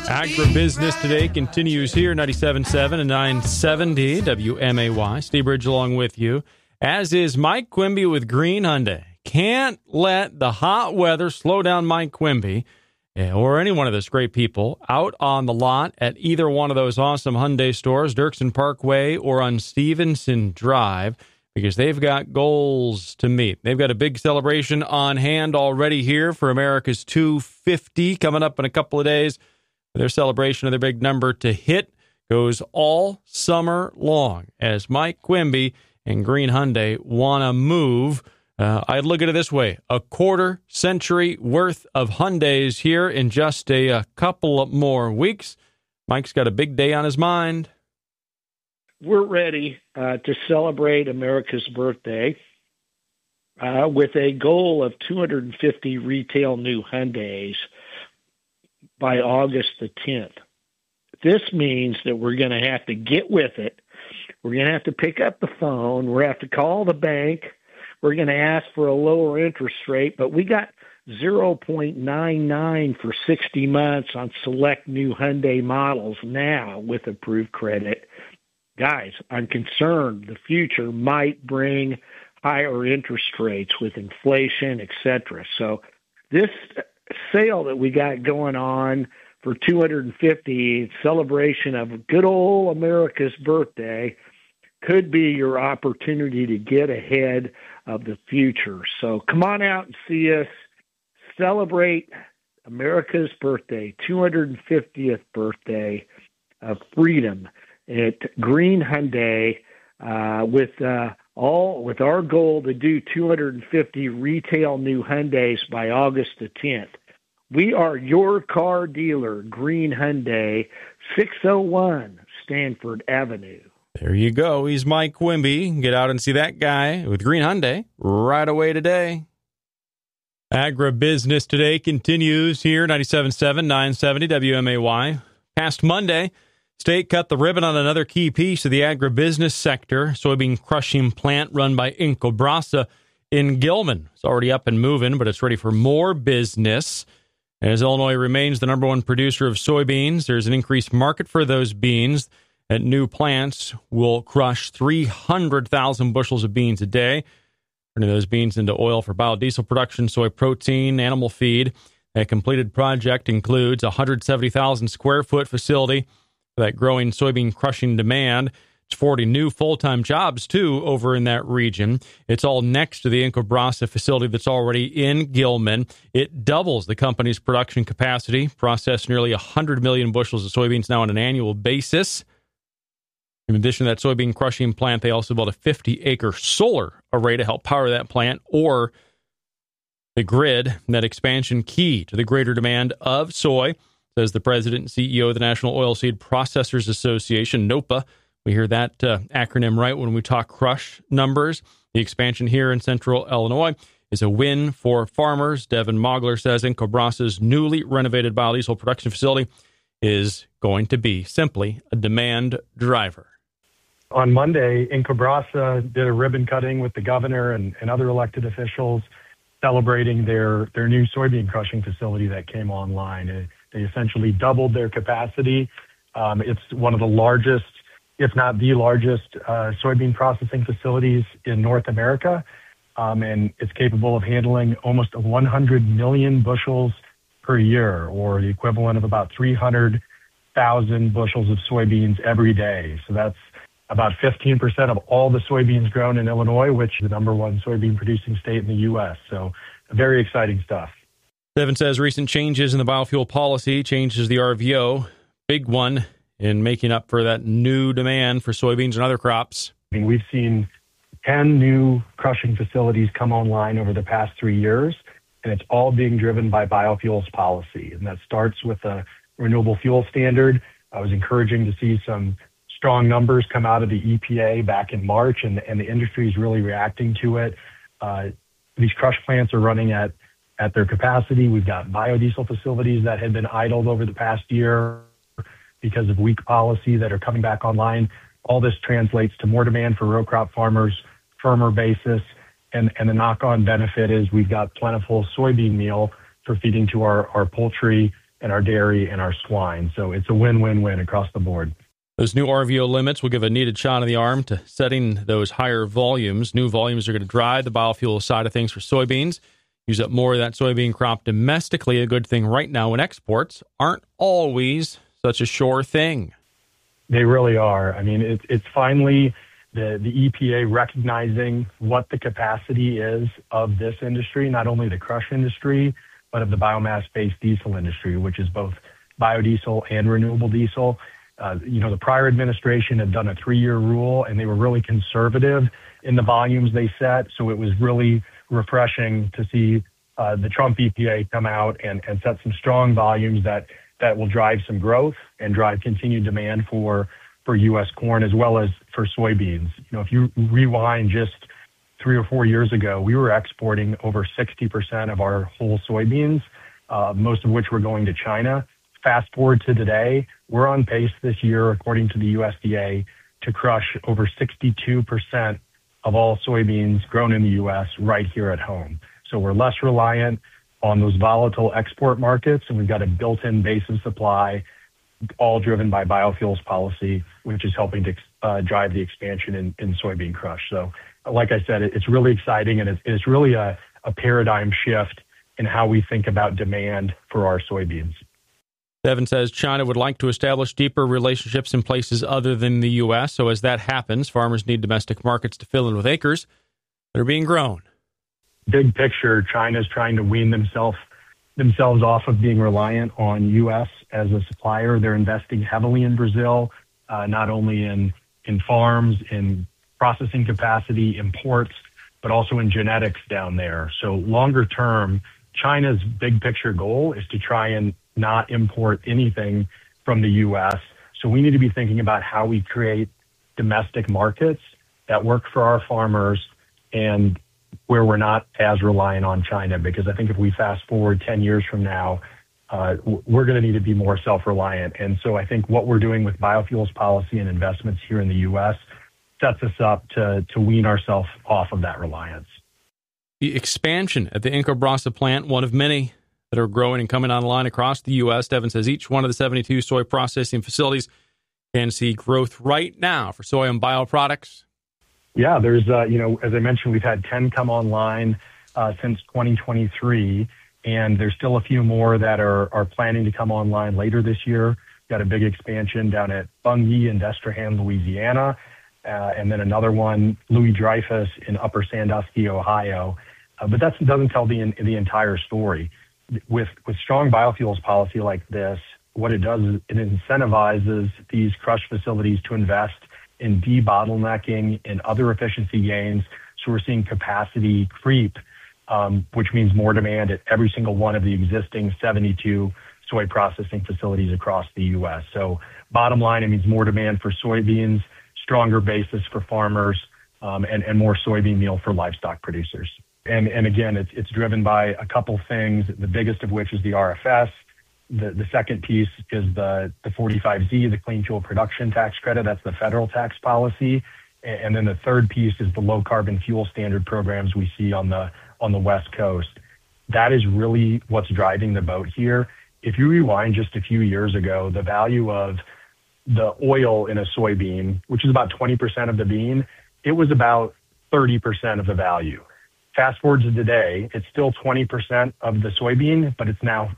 Agribusiness Today continues here, 97.7 and 970 WMAY. Steve Bridge along with you, as is Mike Quimby with Green Hyundai. Can't let the hot weather slow down Mike Quimby or any one of those great people out on the lot at either one of those awesome Hyundai stores, Dirksen Parkway or on Stevenson Drive, because they've got goals to meet. They've got a big celebration on hand already here for America's 250 coming up in a couple of days. Their celebration of their big number to hit goes all summer long as Mike Quimby and Green Hyundai want to move. I'd look at it this way. A quarter century worth of Hyundais here in just a couple of more weeks. Mike's got a big day on his mind. We're ready to celebrate America's birthday with a goal of 250 retail new Hyundais by August the 10th. This means that we're going to have to get with it. We're going to have to pick up the phone. We're going to have to call the bank. We're going to ask for a lower interest rate, but we got 0.99 for 60 months on select new Hyundai models now with approved credit. Guys, I'm concerned the future might bring higher interest rates with inflation, etc. So this sale that we got going on for 250 celebration of good old America's birthday could be your opportunity to get ahead of the future. So come on out and see us celebrate America's birthday, 250th birthday of freedom at Green Hyundai with our goal to do 250 retail new Hyundais by August the 10th. We are your car dealer, Green Hyundai, 601 Stanford Avenue. There you go. He's Mike Quimby. Get out and see that guy with Green Hyundai right away today. Agribusiness Today continues here, 97.7, 970 WMAY. Past Monday, State cut the ribbon on another key piece of the agribusiness sector, soybean crushing plant run by Incobrasa in Gilman. It's already up and moving, but it's ready for more business. As Illinois remains the number one producer of soybeans, there's an increased market for those beans. At new plants will crush 300,000 bushels of beans a day, turning those beans into oil for biodiesel production, soy protein, animal feed. A completed project includes a 170,000 square foot facility for that growing soybean crushing demand. It's 40 new full-time jobs, too, over in that region. It's all next to the Incobrasa facility that's already in Gilman. It doubles the company's production capacity, process nearly 100 million bushels of soybeans now on an annual basis. In addition to that soybean crushing plant, they also built a 50-acre solar array to help power that plant or the grid. That expansion key to the greater demand of soy, says the president and CEO of the National Oilseed Processors Association, NOPA. We hear that acronym right when we talk crush numbers. The expansion here in central Illinois is a win for farmers. Devin Mogler says Incobrasa's newly renovated biodiesel production facility is going to be simply a demand driver. On Monday, Incobrasa did a ribbon cutting with the governor and other elected officials celebrating their new soybean crushing facility that came online. They essentially doubled their capacity. It's one of the largest, if not the largest, soybean processing facilities in North America, and it's capable of handling almost 100 million bushels per year, or the equivalent of about 300,000 bushels of soybeans every day. So that's about 15% of all the soybeans grown in Illinois, which is the number one soybean producing state in the U.S. So very exciting stuff. Devin says recent changes in the biofuel policy changes the RVO, big one in making up for that new demand for soybeans and other crops. I mean, we've seen 10 new crushing facilities come online over the past 3 years, and it's all being driven by biofuels policy. And that starts with a renewable fuel standard. I was encouraging to see some strong numbers come out of the EPA back in March, and the industry is really reacting to it. These crush plants are running at their capacity. We've got biodiesel facilities that had been idled over the past year because of weak policy that are coming back online. All this translates to more demand for row crop farmers, firmer basis, and the knock-on benefit is we've got plentiful soybean meal for feeding to our poultry and our dairy and our swine. So it's a win-win-win across the board. Those new RVO limits will give a needed shot in the arm to setting those higher volumes. New volumes are going to drive the biofuel side of things for soybeans. Use up more of that soybean crop domestically, a good thing right now when exports aren't always such a sure thing. They really are. I mean, it's finally the EPA recognizing what the capacity is of this industry, not only the crush industry, but of the biomass-based diesel industry, which is both biodiesel and renewable diesel. The prior administration had done a 3-year rule, and they were really conservative in the volumes they set. So it was really refreshing to see the Trump EPA come out and set some strong volumes that will drive some growth and drive continued demand for U.S. corn as well as for soybeans. If you rewind just 3 or 4 years ago, we were exporting over 60% of our whole soybeans, most of which were going to China. Fast forward to today, we're on pace this year, according to the USDA, to crush over 62% of all soybeans grown in the U.S. right here at home. So we're less reliant on those volatile export markets, and we've got a built-in base of supply, all driven by biofuels policy, which is helping to drive the expansion in soybean crush. So like I said, it's really exciting, and it's really a paradigm shift in how we think about demand for our soybeans. Devin says China would like to establish deeper relationships in places other than the U.S. So as that happens, farmers need domestic markets to fill in with acres that are being grown. Big picture, China's trying to wean themselves off of being reliant on U.S. as a supplier. They're investing heavily in Brazil, not only in farms, in processing capacity, imports, but also in genetics down there. So longer term, China's big picture goal is to try and not import anything from the U.S. So we need to be thinking about how we create domestic markets that work for our farmers and where we're not as reliant on China. Because I think if we fast forward 10 years from now, we're going to need to be more self-reliant. And so I think what we're doing with biofuels policy and investments here in the U.S. sets us up to wean ourselves off of that reliance. The expansion at the Inca plant, one of many that are growing and coming online across the U.S. Devin says each one of the 72 soy processing facilities can see growth right now for soy and bioproducts. Yeah, there's, as I mentioned, we've had 10 come online since 2023, and there's still a few more that are planning to come online later this year. Got a big expansion down at Bunge in Destrehan, Louisiana, and then another one, Louis Dreyfus in Upper Sandusky, Ohio. But that doesn't tell the entire story. With strong biofuels policy like this, what it does is it incentivizes these crush facilities to invest in debottlenecking and other efficiency gains. So we're seeing capacity creep, which means more demand at every single one of the existing 72 soy processing facilities across the U.S. So bottom line, it means more demand for soybeans, stronger basis for farmers, and more soybean meal for livestock producers. And again, it's driven by a couple things, the biggest of which is the RFS. The second piece is the 45Z, the Clean Fuel Production Tax Credit. That's the federal tax policy. And then the third piece is the low carbon fuel standard programs we see on the West Coast. That is really what's driving the boat here. If you rewind just a few years ago, the value of the oil in a soybean, which is about 20% of the bean, it was about 30% of the value. Fast forward to today, it's still 20% of the soybean, but it's now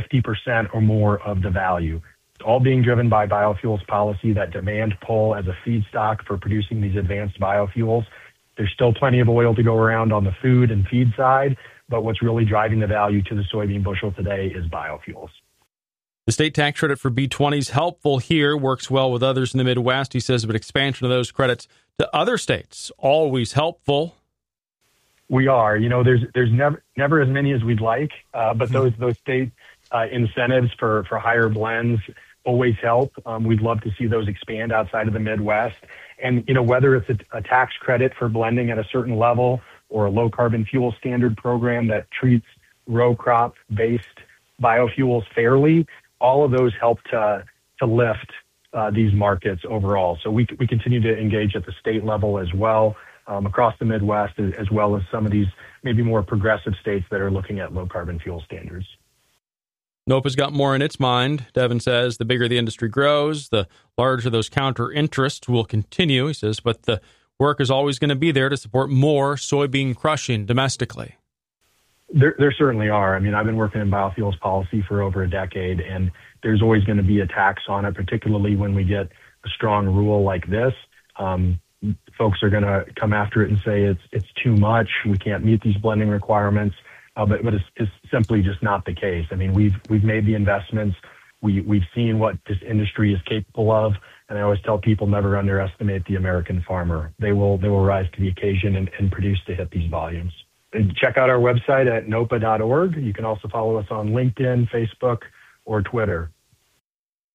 50% or more of the value. It's all being driven by biofuels policy, that demand pull as a feedstock for producing these advanced biofuels. There's still plenty of oil to go around on the food and feed side, but what's really driving the value to the soybean bushel today is biofuels. The state tax credit for B20 is helpful here, works well with others in the Midwest, he says, but expansion of those credits to other states, always helpful. We are. There's never as many as we'd like, but those state incentives for higher blends always help. We'd love to see those expand outside of the Midwest. And, whether it's a tax credit for blending at a certain level or a low carbon fuel standard program that treats row crop based biofuels fairly, all of those help to lift these markets overall. So we continue to engage at the state level as well, across the Midwest, as well as some of these maybe more progressive states that are looking at low carbon fuel standards. NOPA's got more in its mind. Devin says the bigger the industry grows, the larger those counter interests will continue, he says, but the work is always going to be there to support more soybean crushing domestically. There certainly are. I mean, I've been working in biofuels policy for over a decade, and there's always going to be a tax on it, particularly when we get a strong rule like this. Folks are going to come after it and say it's too much. We can't meet these blending requirements, but it's simply just not the case. I mean, we've made the investments. We've seen what this industry is capable of, and I always tell people never underestimate the American farmer. They will rise to the occasion and produce to hit these volumes. And check out our website at nopa.org. You can also follow us on LinkedIn, Facebook, or Twitter.